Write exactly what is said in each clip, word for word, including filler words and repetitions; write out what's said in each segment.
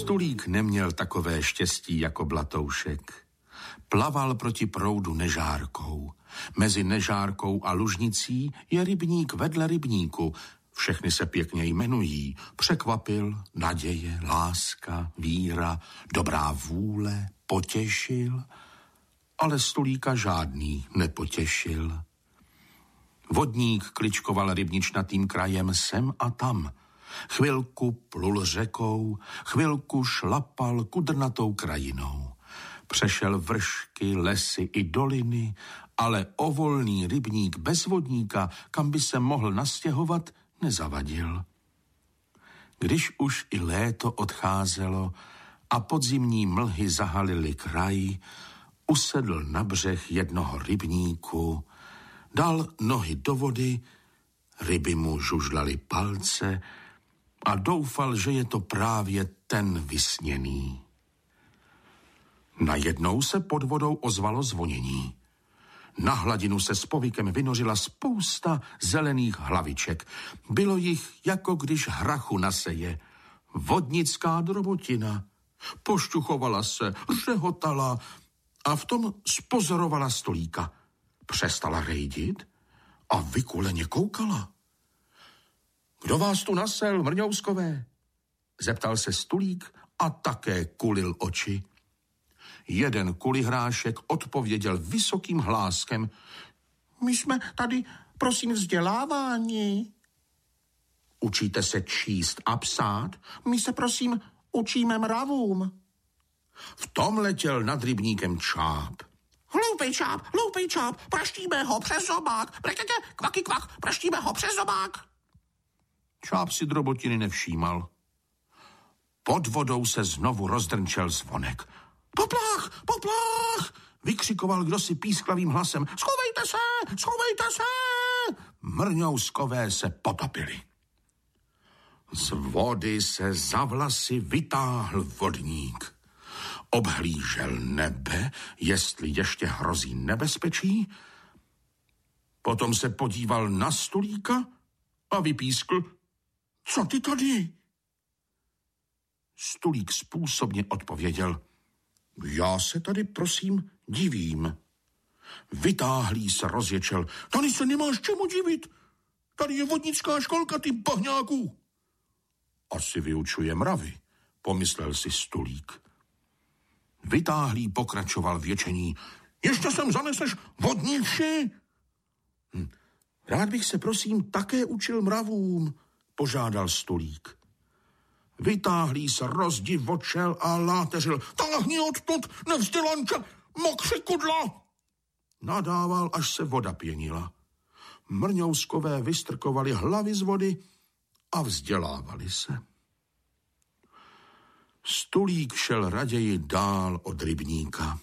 Stulík neměl takové štěstí jako Blatoušek. Plaval proti proudu nežárkou. Mezi nežárkou a lužnicí je rybník vedle rybníku. Všechny se pěkně jmenují. Překvapil, naděje, láska, víra, dobrá vůle, potěšil. Ale Stulíka žádný nepotěšil. Vodník kličkoval rybničnatým krajem sem a tam. Chvilku plul řekou, chvilku šlapal kudrnatou krajinou. Přešel vršky, lesy i doliny, ale o volný rybník bez vodníka, kam by se mohl nastěhovat, nezavadil. Když už i léto odcházelo a podzimní mlhy zahalily kraj, usedl na břeh jednoho rybníku, dal nohy do vody, ryby mu žužlaly palce a doufal, že je to právě ten vysněný. Najednou se pod vodou ozvalo zvonění. Na hladinu se s povykem vynořila spousta zelených hlaviček. Bylo jich, jako když hrachu naseje. Vodnická drobotina. Pošťuchovala se, řehotala a v tom spozorovala Stulíka. Přestala rejdit a vykuleně koukala. Kdo vás tu nasel, mrňouskové? Zeptal se Stulík a také kulil oči. Jeden kulihrášek odpověděl vysokým hláskem. My jsme tady, prosím, vzdělávání. Učíte se číst a psát? My se, prosím, učíme mravům. V tom letěl nad rybníkem Čáp. Hloupej Čáp, hloupej Čáp, praštíme ho přes zobák. Plekete, kvaky kvak, praštíme ho přes zobák. Čáp si drobotiny nevšímal. Pod vodou se znovu rozdrnčel zvonek. Poplach, poplach, vykřikoval kdosi písklavým hlasem. Schovejte se, schovejte se! Mrňouskové se potopili. Z vody se za vlasy vytáhl vodník. Obhlížel nebe, jestli ještě hrozí nebezpečí. Potom se podíval na Stulíka a vypískl. Co ty tady? Stulík způsobně odpověděl. Já se tady, prosím, divím. Vytáhlý se rozječel. Tady se nemáš čemu divit. Tady je vodnická školka, ty bahňáků. Asi vyučuje mravy, pomyslel si Stulík. Vytáhlý pokračoval v ječení. Ještě sem zaneseš vodníči? Hm. Rád bych se, prosím, také učil mravům, požádal Stulík. Vytáhlý se rozdivočel a láteřil. Táhni odtud, nevzdělanče, mokři kudla! Nadával, až se voda pěnila. Mrňouskové vystrkovali hlavy z vody a vzdělávali se. Stulík šel raději dál od rybníka.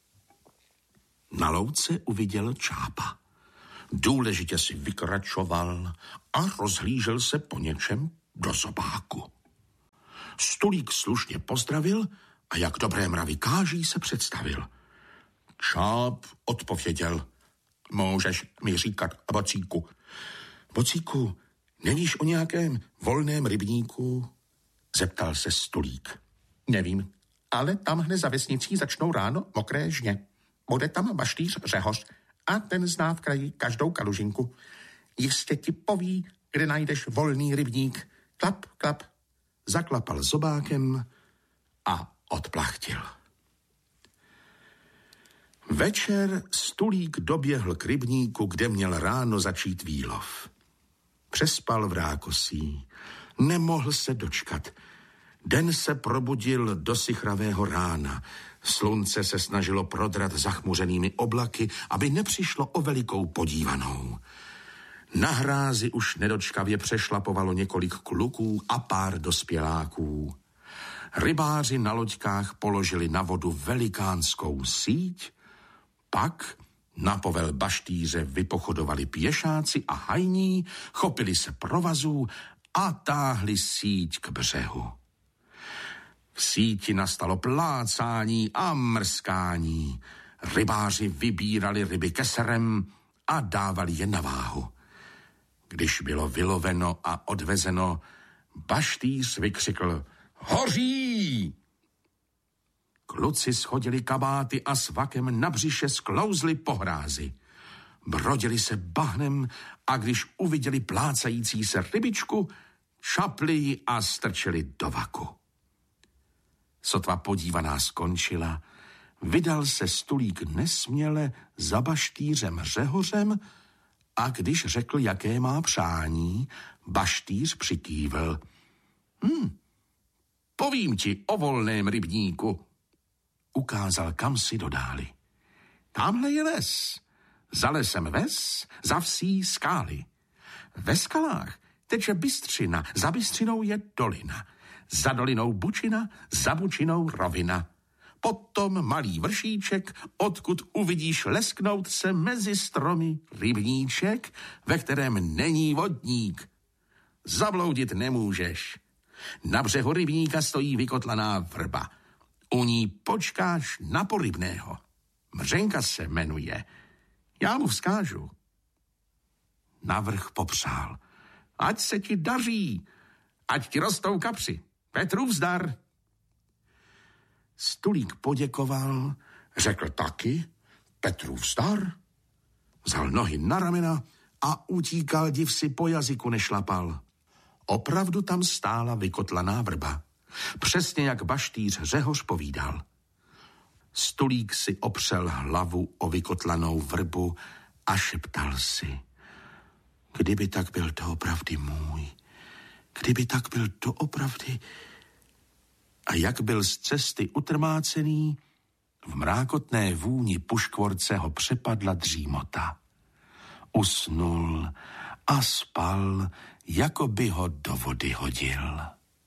Na louce uviděl Čápa. Důležitě si vykračoval a rozhlížel se po něčem do zobáku. Stulík slušně pozdravil a jak dobré mravy káží se představil. Čáp odpověděl. Můžeš mi říkat, Bocíku. Bocíku, nevíš o nějakém volném rybníku? Zeptal se Stulík. Nevím, ale tamhle za vesnicí začnou ráno mokré žně. Bude tam baštýř Řehoř a ten zná v kraji každou kalužinku. Jistě ti poví, kde najdeš volný rybník. Klap, klap. Zaklapal zobákem a odplachtil. Večer Stulík doběhl k rybníku, kde měl ráno začít výlov. Přespal v rákosí, nemohl se dočkat. Den se probudil do sichravého rána. Slunce se snažilo prodrat zachmuřenými oblaky, aby nepřišlo o velikou podívanou. Na hrázi už nedočkavě přešlapovalo několik kluků a pár dospěláků. Rybáři na loďkách položili na vodu velikánskou síť, pak na povel baštýře vypochodovali pěšáci a hajní, chopili se provazů a táhli síť k břehu. V síti nastalo plácání a mrskání. Rybáři vybírali ryby keserem a dávali je na váhu. Když bylo vyloveno a odvezeno, baštýř vykřikl: Hoří! Kluci schodili kabáty a s vakem na břiše sklouzli po hrázi. Brodili se bahnem a když uviděli plácající se rybičku, čapli ji a strčili do vaku. Sotva podívaná skončila, vydal se Stulík nesměle za baštýřem Řehořem a když řekl, jaké má přání, baštýř přikývl. Hm, povím ti o volném rybníku. Ukázal kam si do dály. Tamhle je les. Za lesem ves, za vsí skály. Ve skalách teče bystřina, za bystřinou je dolina. Za dolinou bučina, za bučinou rovina. Potom malý vršíček, odkud uvidíš lesknout se mezi stromy rybníček, ve kterém není vodník. Zabloudit nemůžeš. Na břehu rybníka stojí vykotlaná vrba. U ní počkáš na porybného. Mřenka se jmenuje. Já mu vzkážu. Navrch popřál. Ať se ti daří, ať ti rostou kapři. Petrův zdar. Stulík poděkoval, řekl taky Petrův zdar. Vzal nohy na ramena a utíkal, div si po jazyku nešlapal. Opravdu tam stála vykotlaná vrba. Přesně jak baštýř Řehoř povídal. Stulík si opřel hlavu o vykotlanou vrbu a šeptal si. Kdyby tak byl doopravdy můj, kdyby tak byl doopravdy... A jak byl z cesty utrmácený, v mrákotné vůni puškvorce ho přepadla dřímota. Usnul a spal, jako by ho do vody hodil.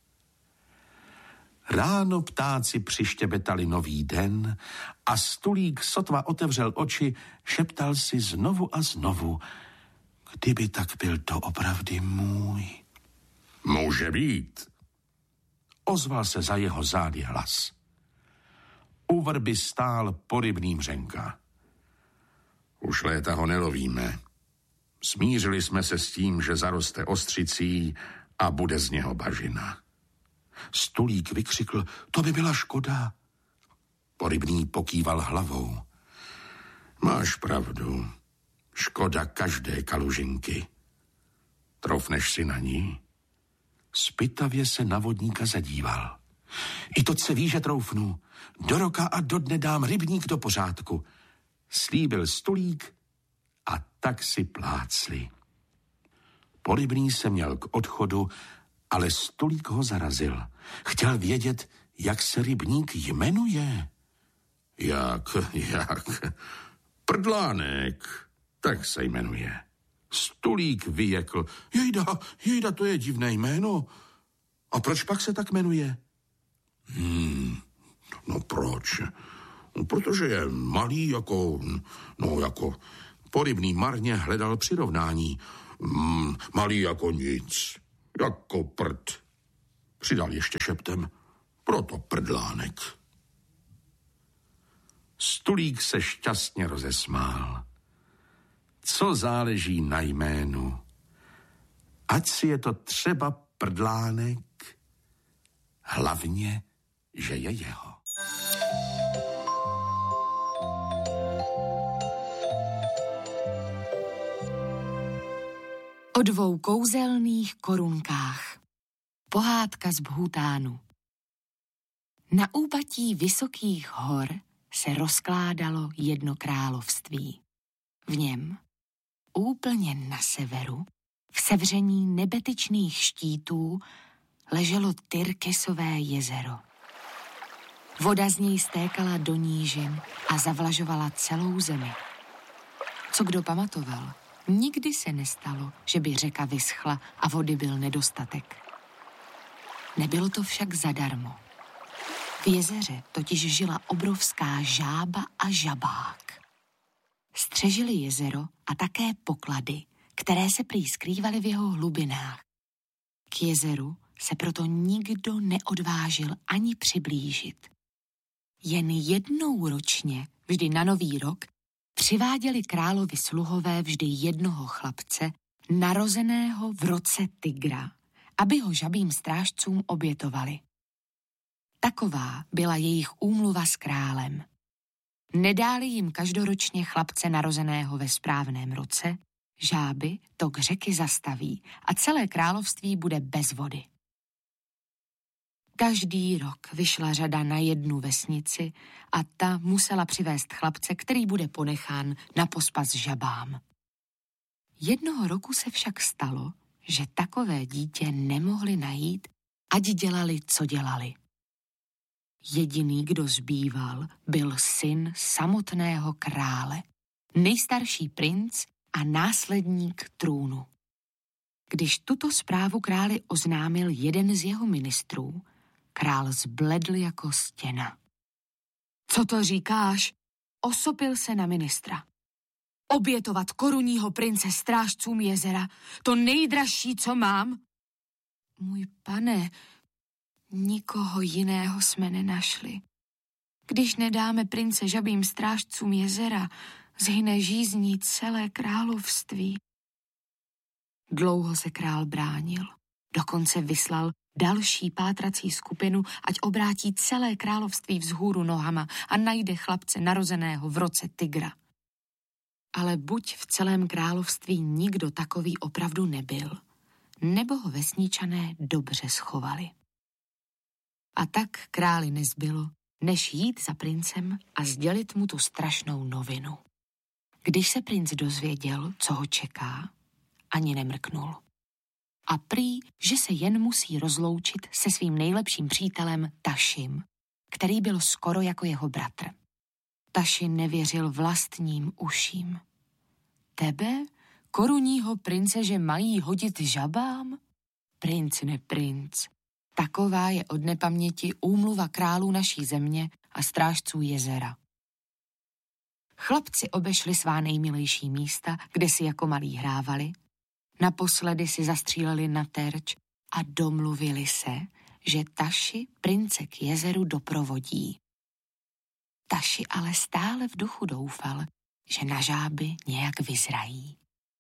Ráno ptáci přištěbetali nový den a Stulík sotva otevřel oči, šeptal si znovu a znovu. Kdyby tak byl doopravdy můj. Může být. Ozval se za jeho zády hlas. U vrby stál porybný Mřenka. Už léta ho nelovíme. Smířili jsme se s tím, že zaroste ostřicí a bude z něho bažina. Stulík vykřikl, to by byla škoda. Porybný pokýval hlavou. Máš pravdu. Škoda každé kalužinky. Troufneš si na ní? Spytavě se na vodníka zadíval. I to se ví, že troufnu. Do roka a do dne dám rybník do pořádku. Slíbil Stulík a tak si plácli. Porybný se měl k odchodu, ale Stulík ho zarazil. Chtěl vědět, jak se rybník jmenuje. Jak, jak? Prdlánek, tak se jmenuje. Stulík vyjekl. Jejda, jejda, to je divné jméno. A proč pak se tak jmenuje? Hmm, no proč? No, protože je malý jako, no jako, porybný marně hledal přirovnání. Hmm, malý jako nic, jako prd. Přidal ještě šeptem, proto prdlánek. Stulík se šťastně rozesmál. Co záleží na jménu? Ať si je to třeba prdlánek, hlavně, že je jeho. O dvou kouzelných korunkách. Pohádka z Bhutánu. Na úpatí vysokých hor se rozkládalo jedno království. V něm, úplně na severu, v sevření nebetyčných štítů, leželo Tyrkisové jezero. Voda z něj stékala do nížin a zavlažovala celou zemi. Co kdo pamatoval, nikdy se nestalo, že by řeka vyschla a vody byl nedostatek. Nebylo to však zadarmo. V jezeře totiž žila obrovská žába a žabák. Střežili jezero a také poklady, které se prý skrývaly v jeho hlubinách. K jezeru se proto nikdo neodvážil ani přiblížit. Jen jednou ročně, vždy na Nový rok, přiváděli královi sluhové vždy jednoho chlapce, narozeného v roce tygra, aby ho žabým strážcům obětovali. Taková byla jejich úmluva s králem. Nedáli jim každoročně chlapce narozeného ve správném roce, žáby tok řeky zastaví a celé království bude bez vody. Každý rok vyšla řada na jednu vesnici a ta musela přivést chlapce, který bude ponechán na pospas žabám. Jednoho roku se však stalo, že takové dítě nemohli najít, ať dělali, co dělali. Jediný, kdo zbýval, byl syn samotného krále, nejstarší princ a následník trůnu. Když tuto zprávu králi oznámil jeden z jeho ministrů, král zbledl jako stěna. Co to říkáš? Osopil se na ministra. Obětovat korunního prince strážcům jezera, to nejdražší, co mám? Můj pane, nikoho jiného jsme nenašli. Když nedáme prince žabým strážcům jezera, zhyne žízní celé království. Dlouho se král bránil. Dokonce vyslal další pátrací skupinu, ať obrátí celé království vzhůru nohama a najde chlapce narozeného v roce tygra. Ale buď v celém království nikdo takový opravdu nebyl, nebo ho vesničané dobře schovali. A tak králi nezbylo, než jít za princem a sdělit mu tu strašnou novinu. Když se princ dozvěděl, co ho čeká, ani nemrknul. A prý, že se jen musí rozloučit se svým nejlepším přítelem Tašim, který byl skoro jako jeho bratr. Taši nevěřil vlastním uším. Tebe, korunního prince, že mají hodit žabám? Princ ne princ. Taková je od nepaměti úmluva králů naší země a strážců jezera. Chlapci obešli svá nejmilejší místa, kde si jako malí hrávali. Naposledy si zastříleli na terč a domluvili se, že Taši prince k jezeru doprovodí. Taši ale stále v duchu doufal, že na žáby nějak vyzrají.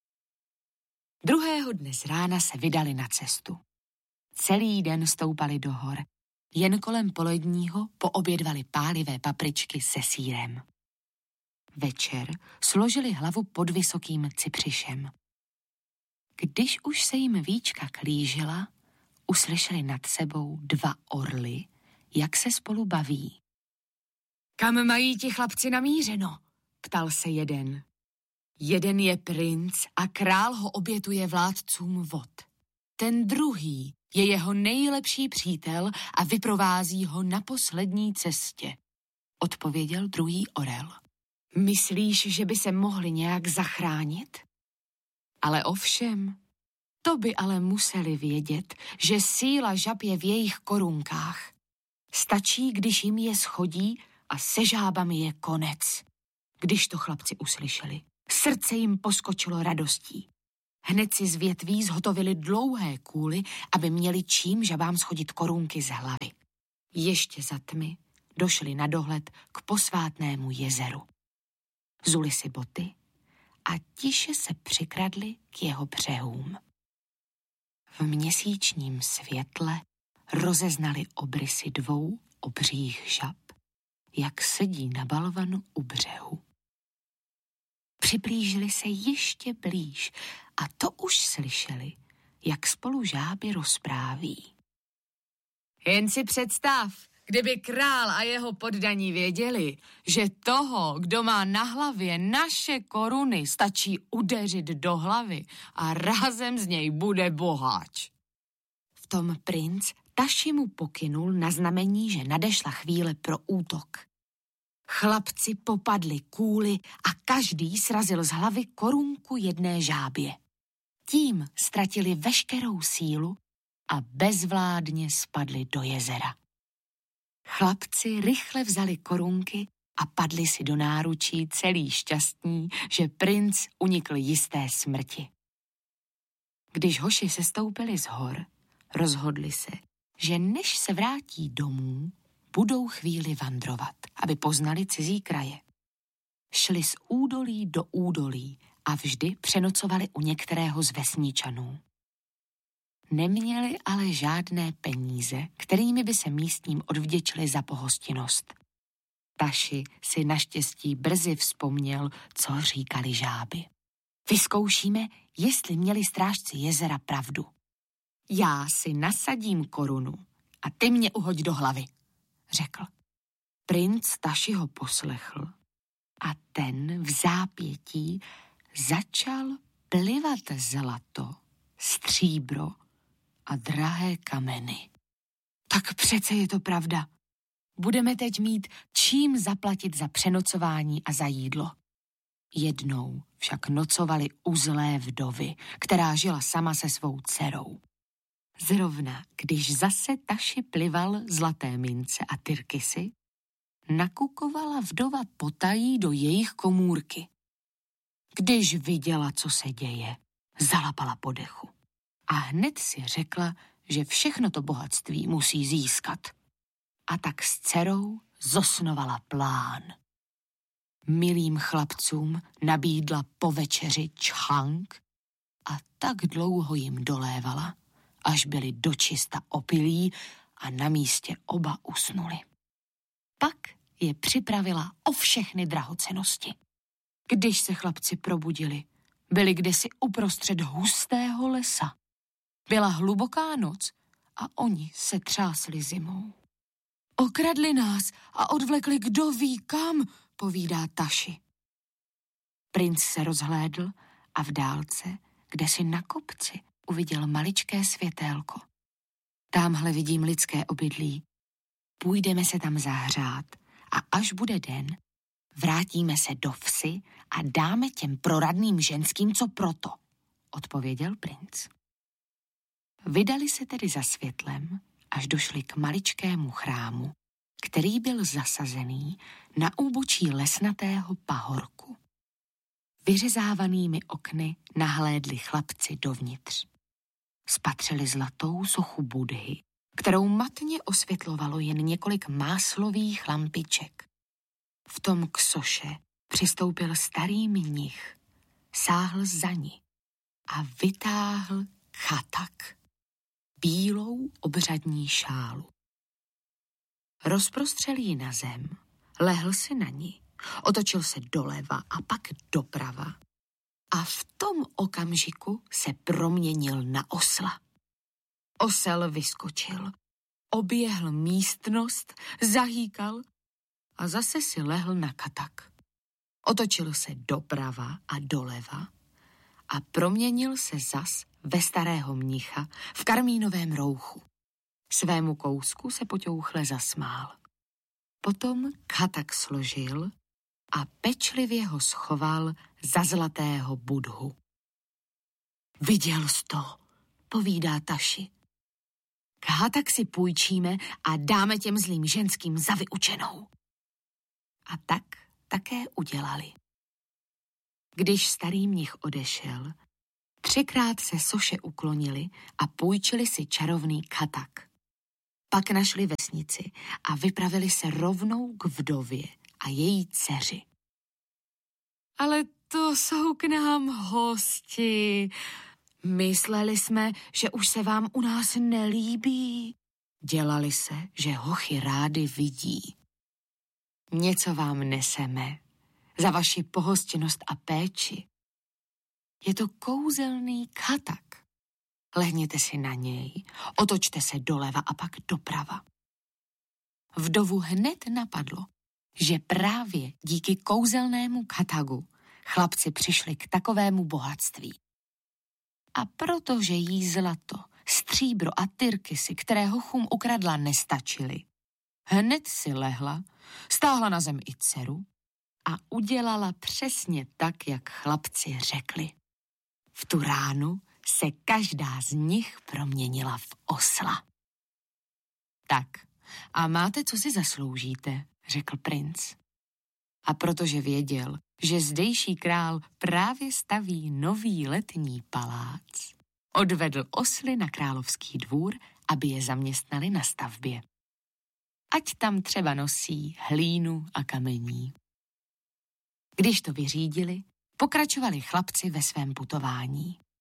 Druhého dne z rána se vydali na cestu. Celý den stoupali do hor, jen kolem poledního poobědvali pálivé papričky se sýrem. Večer složili hlavu pod vysokým cypřišem. Když už se jim víčka klížila, uslyšeli nad sebou dva orly, jak se spolu baví. Kam mají ti chlapci namířeno? Ptal se jeden. Jeden je princ a král ho obětuje vládcům vod. Ten druhý je jeho nejlepší přítel a vyprovází ho na poslední cestě, odpověděl druhý orel. Myslíš, že by se mohli nějak zachránit? Ale ovšem, to by ale museli vědět, že síla žab je v jejich korunkách. Stačí, když jim je schodí a se žábami je konec. Když to chlapci uslyšeli, srdce jim poskočilo radostí. Hned si z větví zhotovili dlouhé kůly, aby měli čím žabám schodit korunky z hlavy. Ještě za tmy došli na dohled k posvátnému jezeru. Zuli si boty a tiše se přikradli k jeho břehům. V měsíčním světle rozeznali obrysy dvou obřích žab, jak sedí na balvanu u břehu. Přiblížili se ještě blíž a to už slyšeli, jak spolu žáby rozpráví. Jen si představ, kdyby král a jeho poddaní věděli, že toho, kdo má na hlavě naše koruny, stačí udeřit do hlavy a rázem z něj bude boháč. V tom princ Taši mu pokynul na znamení, že nadešla chvíle pro útok. Chlapci popadli kůly a každý srazil z hlavy korunku jedné žábě. Tím ztratili veškerou sílu a bezvládně spadli do jezera. Chlapci rychle vzali korunky a padli si do náručí celý šťastní, že princ unikl jisté smrti. Když hoši sestoupili z hor, rozhodli se, že než se vrátí domů, budou chvíli vandrovat, aby poznali cizí kraje. Šli z údolí do údolí a vždy přenocovali u některého z vesničanů. Neměli ale žádné peníze, kterými by se místním odvděčili za pohostinnost. Taši si naštěstí brzy vzpomněl, co říkali žáby. Vyzkoušíme, jestli měli strážci jezera pravdu. Já si nasadím korunu a ty mě uhoď do hlavy, řekl. Princ Taši ho poslechl a ten v zápětí začal plivat zlato, stříbro a drahé kameny. Tak přece je to pravda. Budeme teď mít čím zaplatit za přenocování a za jídlo. Jednou však nocovali u zlé vdovy, která žila sama se svou dcerou. Zrovna, když zase Taši plival zlaté mince a tyrkysy, nakukovala vdova potají do jejich komůrky. Když viděla, co se děje, zalapala po dechu. A hned si řekla, že všechno to bohatství musí získat. A tak s dcerou zosnovala plán. Milým chlapcům nabídla po večeři čchang a tak dlouho jim dolévala, až byli dočista opilí a na místě oba usnuli. Pak je připravila o všechny drahocennosti. Když se chlapci probudili, byli kdesi uprostřed hustého lesa. Byla hluboká noc a oni se třásli zimou. Okradli nás a odvlekli kdo ví kam, povídá Taši. Princ se rozhlédl a v dálce, kde si na kopci, uviděl maličké světélko. Támhle vidím lidské obydlí. Půjdeme se tam zahřát a až bude den, vrátíme se do vsi a dáme těm proradným ženským co proto, odpověděl princ. Vydali se tedy za světlem, až došli k maličkému chrámu, který byl zasazený na úbočí lesnatého pahorku. Vyřezávanými okny nahlédli chlapci dovnitř. Spatřili zlatou sochu Budhy, kterou matně osvětlovalo jen několik máslových lampiček. V tom k soše přistoupil starý mnich, sáhl za ní a vytáhl khatak, bílou obřadní šálu. Rozprostřel ji na zem, lehl si na ní, otočil se doleva a pak doprava a v tom okamžiku se proměnil na osla. Osel vyskočil, oběhl místnost, zahýkal a zase si lehl na katak. Otočil se doprava a doleva a proměnil se zas ve starého mnicha v karmínovém rouchu. Svému kousku se poťouchle zasmál. Potom katak složil a pečlivě ho schoval za zlatého Budhu. Viděl jsi to, povídá Taši. Khatak si půjčíme a dáme těm zlým ženským za vyučenou. A tak také udělali. Když starý mnich odešel, třikrát se soše uklonili a půjčili si čarovný khatak. Pak našli vesnici a vypravili se rovnou k vdově a její dceři. Ale to jsou k nám hosti. Mysleli jsme, že už se vám u nás nelíbí. Dělali se, že hochy rády vidí. Něco vám neseme za vaši pohostinnost a péči. Je to kouzelný khatak. Lehněte si na něj, otočte se doleva a pak doprava. Vdovu hned napadlo, že právě díky kouzelnému khatagu chlapci přišli k takovému bohatství. A protože jí zlato, stříbro a tyrkysy, které hochům ukradla, nestačily, hned si lehla, stáhla na zem i dceru a udělala přesně tak, jak chlapci řekli. V tu ránu se každá z nich proměnila v osla. Tak, a máte, co si zasloužíte, řekl princ. A protože věděl, že zdejší král právě staví nový letní palác, odvedl osly na královský dvůr, aby je zaměstnali na stavbě. Ať tam třeba nosí hlínu a kamení. Když to vyřídili, pokračovali chlapci ve svém putování.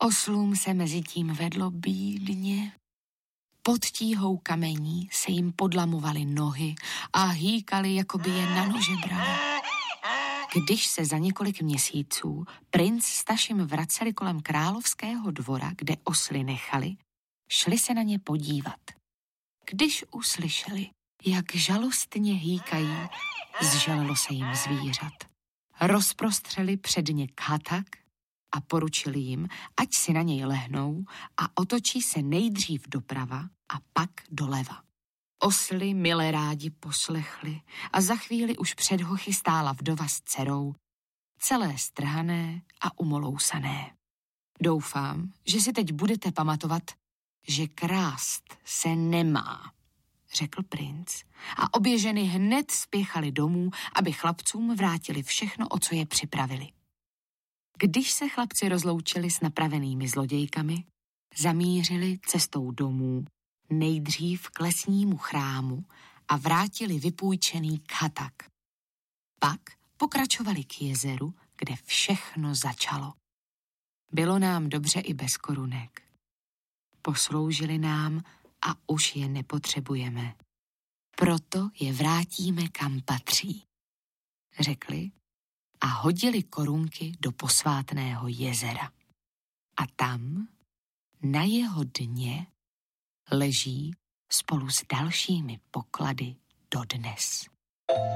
Oslům se mezi tím vedlo bídně. Pod tíhou kamení se jim podlamovaly nohy a hýkali, jako by je na nože brali. Když se za několik měsíců princ s Tašim vraceli kolem královského dvora, kde osly nechali, šli se na ně podívat. Když uslyšeli, jak žalostně hýkají, zžalilo se jim zvířat. Rozprostřeli před ně khatak a poručili jim, ať si na něj lehnou a otočí se nejdřív doprava a pak doleva. Osly milé rádi poslechli a za chvíli už před hochy stála vdova s dcerou, celé strhané a umolousané. Doufám, že si teď budete pamatovat, že krást se nemá, řekl princ. A obě ženy hned spěchaly domů, aby chlapcům vrátili všechno, o co je připravili. Když se chlapci rozloučili s napravenými zlodějkami, zamířili cestou domů, nejdřív k lesnímu chrámu a vrátili vypůjčený khatak. Pak pokračovali k jezeru, kde všechno začalo. Bylo nám dobře i bez korunek. Posloužili nám a už je nepotřebujeme. Proto je vrátíme kam patří, řekli a hodili korunky do posvátného jezera. A tam, na jeho dně, leží spolu s dalšími poklady dodnes.